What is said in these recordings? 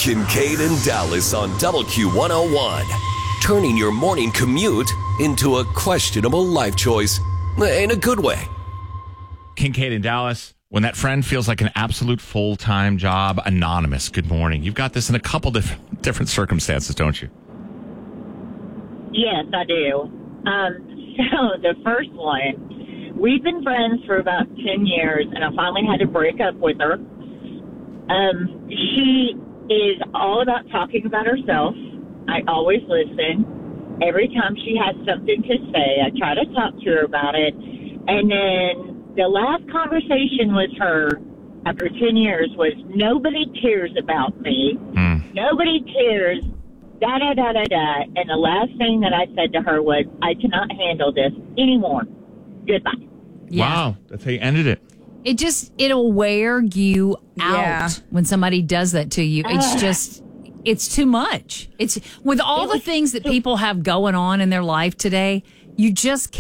Kincaid and Dallas on WQ101. Turning your morning commute into a questionable life choice in a good way. Kincaid and Dallas, when that friend feels like an absolute full-time job, anonymous. Good morning. You've got this in a couple different circumstances, don't you? Yes, I do. So the first one, we've been friends for about 10 years, and I finally had to break up with her. She is all about talking about herself. I always listen. Every time she has something to say, I try to talk to her about it. And then the last conversation with her after 10 years was, nobody cares about me. Nobody cares, da-da-da-da-da. And the last thing that I said to her was, I cannot handle this anymore. Goodbye. Yeah. Wow. That's how you ended it. It'll wear you out Yeah. when somebody does that to you. It's too much. It's with all the things that people have going on in their life today. You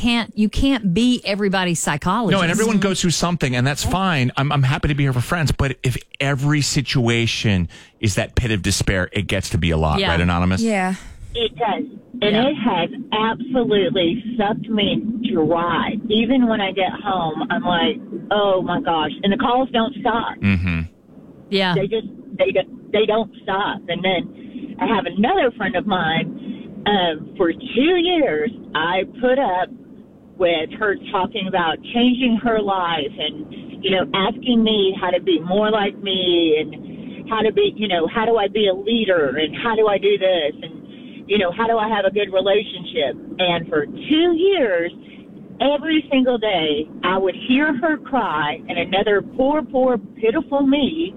can't be everybody's psychologist. No, and everyone goes through something, and that's fine. I'm happy to be here for friends, but if every situation is that pit of despair, it gets to be a lot, right, Anonymous? Yeah. It does. And it has absolutely sucked me dry. Even when I get home, I'm like, oh my gosh. And the calls don't stop. Mm-hmm. Yeah. They don't stop. And then I have another friend of mine. For 2 years, I put up with her talking about changing her life and, asking me how to be more like me and how to be, how do I be a leader and how do I do this and, how do I have a good relationship? And for 2 years, every single day, I would hear her cry and another poor, pitiful me.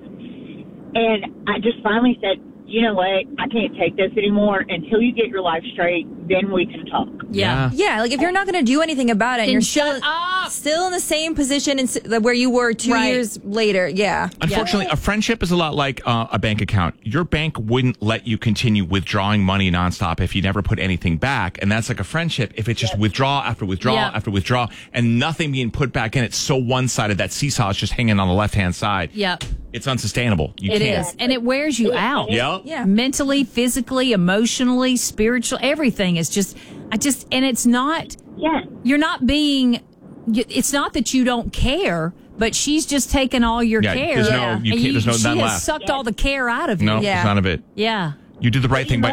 And I just finally said, you know what? I can't take this anymore. Until you get your life straight, then we can talk. Yeah. Yeah, like if you're not going to do anything about it, and Then you're shut up. still in the same position where you were 2 Right. years later. Yeah. Unfortunately, a friendship is a lot like a bank account. Your bank wouldn't let you continue withdrawing money nonstop if you never put anything back. And that's like a friendship. If it's just withdraw after withdrawal after withdrawal and nothing being put back in, it's so one-sided. That seesaw is just hanging on the left-hand side. Yep. It's unsustainable. It is. And it wears you out. Yep. Yeah. Mentally, physically, emotionally, spiritual, everything is just, and it's not, you're not being, it's not that you don't care, but she's just taken all your care. There's no, you can't, there's no she none has left. sucked all the care out of you. No, Yeah. there's none of it. Yeah. You did the right thing by.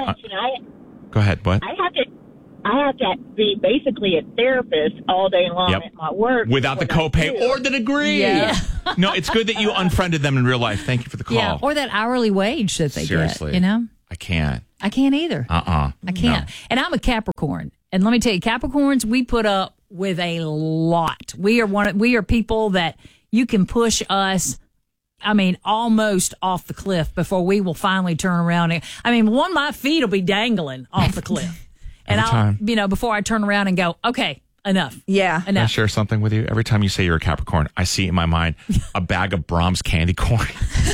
Go ahead. What? I have to be basically a therapist all day long at my work. Without the copay or the degree. Yeah. No, it's good that you unfriended them in real life. Thank you for the call. Yeah. Or that hourly wage that they Seriously. get, I can't. I can't either. I can't. No. And I'm a Capricorn. And let me tell you, Capricorns, we put up with a lot. We are people that you can push us, almost off the cliff before we will finally turn around. One of my feet will be dangling off the cliff. And I'll, before I turn around and go, okay, enough. Yeah. Can I Enough. share something with you? Every time you say you're a Capricorn, I see in my mind a bag of Brahms candy corn.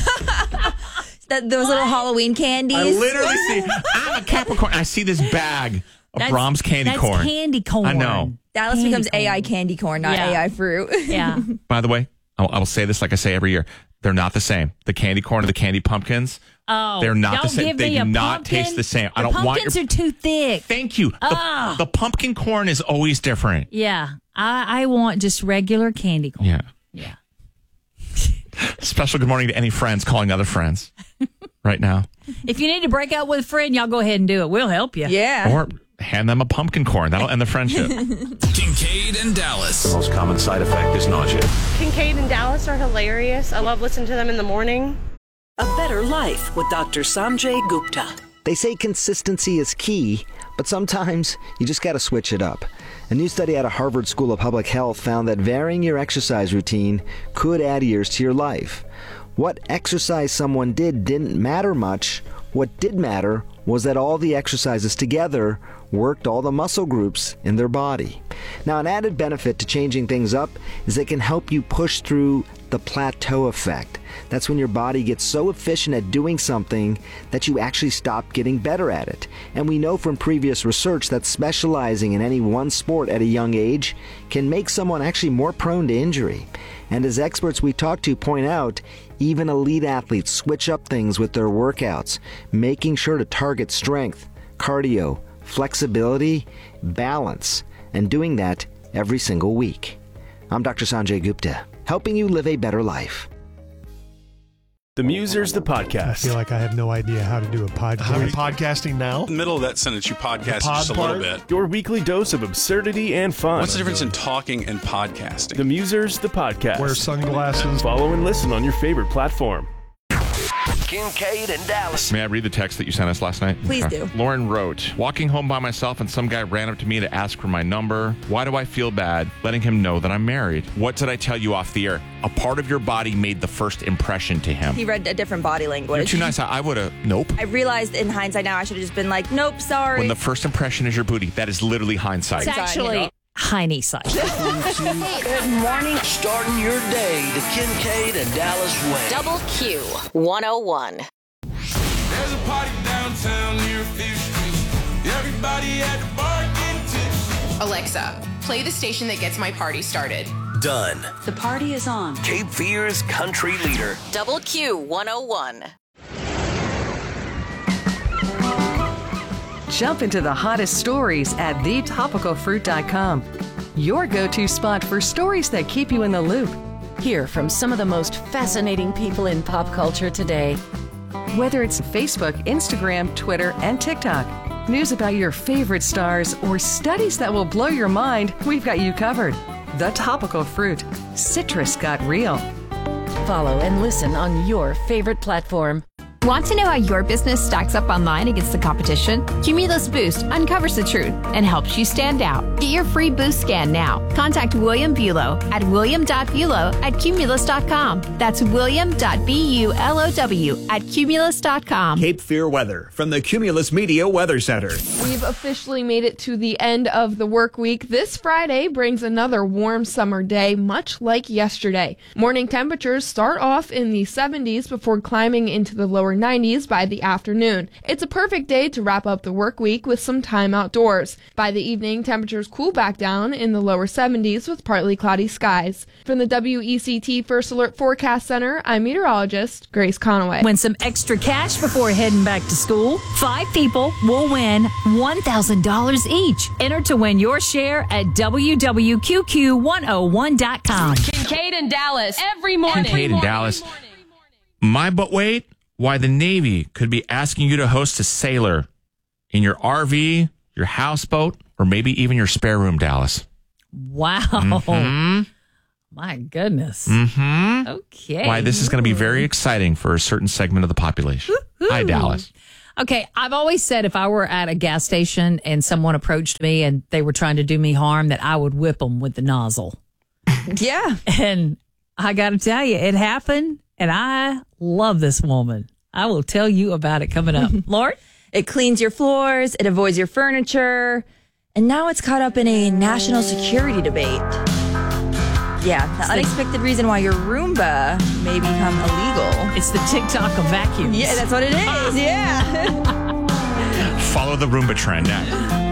Those little Halloween candies. I literally see, I'm a Capricorn. I see this bag of Brahms candy corn. That's candy corn. I know. Dallas Candy becomes corn. AI candy corn, not Yeah. AI fruit. Yeah. By the way, I will say this like I say every year. They're not the same. The candy corn and the candy pumpkins, Oh, they're not don't the same. give They me do a not pumpkin. taste the same. I The don't want pumpkins your. are too thick. Thank you. The pumpkin corn is always different. Yeah. I want just regular candy corn. Yeah. Yeah. Special good morning to any friends calling other friends right now. If you need to break up with a friend, y'all go ahead and do it. We'll help you. Yeah. Or hand them a pumpkin corn. That'll end the friendship. Kincaid and Dallas. The most common side effect is nausea. Kincaid and Dallas are hilarious. I love listening to them in the morning. A Better Life with Dr. Sanjay Gupta. They say consistency is key, but sometimes you just got to switch it up. A new study out of Harvard School of Public Health found that varying your exercise routine could add years to your life. What exercise someone did didn't matter much. What did matter was that all the exercises together worked all the muscle groups in their body. Now, an added benefit to changing things up is it can help you push through the plateau effect. That's when your body gets so efficient at doing something that you actually stop getting better at it. And we know from previous research that specializing in any one sport at a young age can make someone actually more prone to injury. And as experts we talk to point out, even elite athletes switch up things with their workouts, making sure to target strength, cardio, flexibility, balance, and doing that every single week. I'm Dr. Sanjay Gupta, helping you live a better life. The Musers, the podcast. I feel like I have no idea how to do a podcast. Are we podcasting now? In the middle of that sentence, you podcast just a little bit. Your weekly dose of absurdity and fun. What's the difference in talking and podcasting? The Musers, the podcast. Wear sunglasses. Follow and listen on your favorite platform. Kincaid and Dallas. May I read the text that you sent us last night? Please do. Lauren wrote, walking home by myself and some guy ran up to me to ask for my number. Why do I feel bad letting him know that I'm married? What did I tell you off the air? A part of your body made the first impression to him. He read a different body language. You're too nice. I would have, nope. I realized in hindsight now I should have just been like, nope, sorry. When the first impression is your booty, that is literally hindsight. It's actually hiney sight. Good morning. Starting your day the Kincaid and Dallas way. Double Q 101. There's a party downtown near Fifth Street. Everybody at the bar getting tipsy. Alexa, play the station that gets my party started. Done. The party is on. Cape Fear's country leader. Double Q 101. Jump into the hottest stories at thetopicalfruit.com. Your go-to spot for stories that keep you in the loop. Hear from some of the most fascinating people in pop culture today. Whether it's Facebook, Instagram, Twitter, and TikTok, news about your favorite stars, or studies that will blow your mind, we've got you covered. The Topical Fruit. Citrus got real. Follow and listen on your favorite platform. Want to know how your business stacks up online against the competition? Cumulus Boost uncovers the truth and helps you stand out. Get your free Boost scan now. Contact William Bulow at william.bulow@cumulus.com. That's william.bulow@cumulus.com. Cape Fear weather from the Cumulus Media Weather Center. We've officially made it to the end of the work week. This Friday brings another warm summer day, much like yesterday. Morning temperatures start off in the 70s before climbing into the lower 90s by the afternoon. It's a perfect day to wrap up the work week with some time outdoors. By the evening, temperatures cool back down in the lower 70s with partly cloudy skies. From the WECT First Alert Forecast Center, I'm meteorologist Grace Conaway. Win some extra cash before heading back to school. 5 people will win $1,000 each. Enter to win your share at www.QQ101.com. Kincaid and Dallas every morning. Kincaid and Dallas. My butt weight? Why the Navy could be asking you to host a sailor in your RV, your houseboat, or maybe even your spare room, Dallas. Wow. Mm-hmm. My goodness. Mm-hmm. Okay. Why this is going to be very exciting for a certain segment of the population. Woo-hoo. Hi, Dallas. Okay, I've always said if I were at a gas station and someone approached me and they were trying to do me harm, that I would whip them with the nozzle. Yeah. And I got to tell you, it happened. And I love this woman. I will tell you about it coming up. Lauren? It cleans your floors. It avoids your furniture. And now it's caught up in a national security debate. Yeah, the unexpected reason why your Roomba may become illegal. It's the TikTok of vacuums. Yeah, that's what it is. Yeah. Follow the Roomba trend.